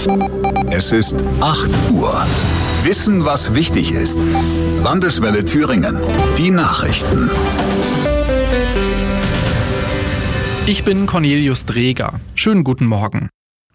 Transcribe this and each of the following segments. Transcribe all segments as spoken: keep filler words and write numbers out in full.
Es ist acht Uhr. Wissen, was wichtig ist. Landeswelle Thüringen. Die Nachrichten. Ich bin Cornelius Dreger. Schönen guten Morgen.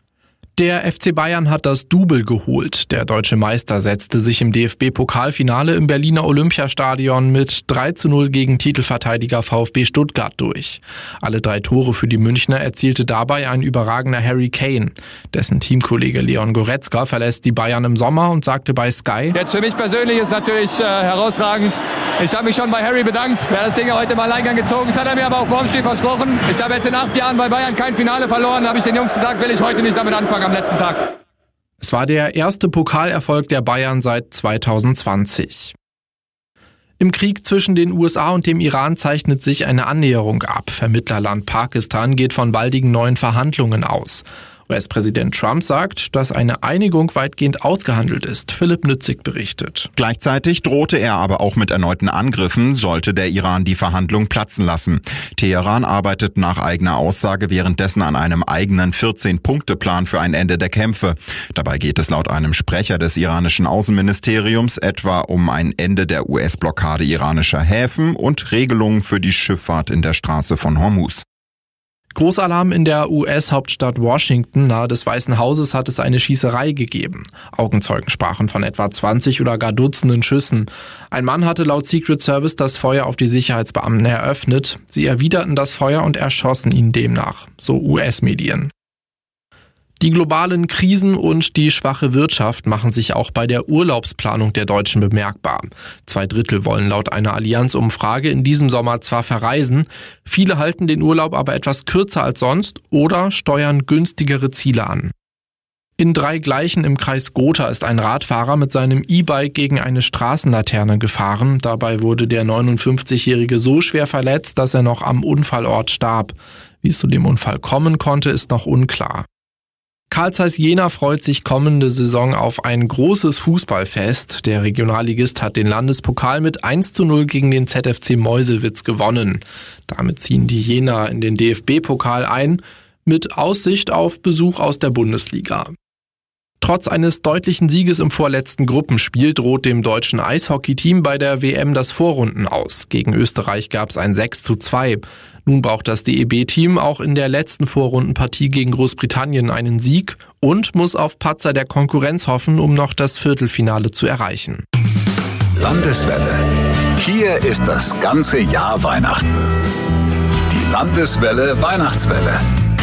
Der F C Bayern hat das Double geholt. Der deutsche Meister setzte sich im D F B-Pokalfinale im Berliner Olympiastadion mit drei zu null gegen Titelverteidiger VfB Stuttgart durch. Alle drei Tore für die Münchner erzielte dabei ein überragender Harry Kane. Dessen Teamkollege Leon Goretzka verlässt die Bayern im Sommer und sagte bei Sky: Jetzt für mich persönlich ist natürlich äh, herausragend. Ich habe mich schon bei Harry bedankt. Er hat das Ding heute im Alleingang gezogen. Das hat er mir aber auch vor dem Spiel versprochen. Ich habe jetzt in acht Jahren bei Bayern kein Finale verloren. Da habe ich den Jungs gesagt, will ich heute nicht damit anfangen am letzten Tag. Es war der erste Pokalerfolg der Bayern seit zweitausendzwanzig. Im Krieg zwischen den U S A und dem Iran zeichnet sich eine Annäherung ab. Vermittlerland Pakistan geht von baldigen neuen Verhandlungen aus. U S-Präsident Trump sagt, dass eine Einigung weitgehend ausgehandelt ist. Philipp Nützig berichtet. Gleichzeitig drohte er aber auch mit erneuten Angriffen, sollte der Iran die Verhandlung platzen lassen. Teheran arbeitet nach eigener Aussage währenddessen an einem eigenen vierzehn-Punkte-Plan für ein Ende der Kämpfe. Dabei geht es laut einem Sprecher des iranischen Außenministeriums etwa um ein Ende der U S-Blockade iranischer Häfen und Regelungen für die Schifffahrt in der Straße von Hormuz. Großalarm in der U S-Hauptstadt Washington. Nahe des Weißen Hauses hat es eine Schießerei gegeben. Augenzeugen sprachen von etwa zwanzig oder gar Dutzenden Schüssen. Ein Mann hatte laut Secret Service das Feuer auf die Sicherheitsbeamten eröffnet. Sie erwiderten das Feuer und erschossen ihn demnach, so U S-Medien. Die globalen Krisen und die schwache Wirtschaft machen sich auch bei der Urlaubsplanung der Deutschen bemerkbar. Zwei Drittel wollen laut einer Allianz-Umfrage in diesem Sommer zwar verreisen, viele halten den Urlaub aber etwas kürzer als sonst oder steuern günstigere Ziele an. In Dreigleichen im Kreis Gotha ist ein Radfahrer mit seinem E-Bike gegen eine Straßenlaterne gefahren. Dabei wurde der neunundfünfzigjährige so schwer verletzt, dass er noch am Unfallort starb. Wie es zu dem Unfall kommen konnte, ist noch unklar. Carl Zeiss Jena freut sich kommende Saison auf ein großes Fußballfest. Der Regionalligist hat den Landespokal mit eins zu null gegen den Z F C Meuselwitz gewonnen. Damit ziehen die Jenaer in den D F B-Pokal ein, mit Aussicht auf Besuch aus der Bundesliga. Trotz eines deutlichen Sieges im vorletzten Gruppenspiel droht dem deutschen Eishockeyteam bei der W M das Vorrunden aus. Gegen Österreich gab es ein sechs zu zwei. Nun braucht das D E B-Team auch in der letzten Vorrundenpartie gegen Großbritannien einen Sieg und muss auf Patzer der Konkurrenz hoffen, um noch das Viertelfinale zu erreichen. Landeswelle. Hier ist das ganze Jahr Weihnachten. Die Landeswelle Weihnachtswelle.